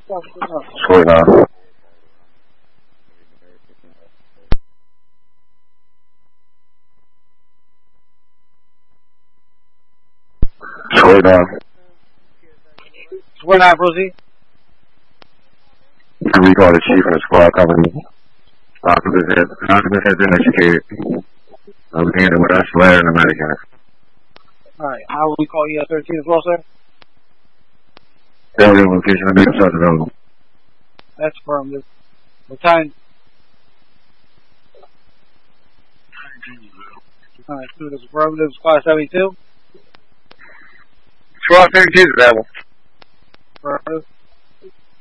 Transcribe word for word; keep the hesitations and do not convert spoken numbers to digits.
Square nine. Square nine. Square nine, proceed. We call the chief and the squad company. Occupants has, occupants has been executed. Uh, we can handle with us later in the Medicare. Alright, how will we call E S thirteen as well, sir? Building location of medium size available. That's affirmative. What time? Alright, so this is affirmative, squad seventy-two. Squad seventy-two is available. Affirmative.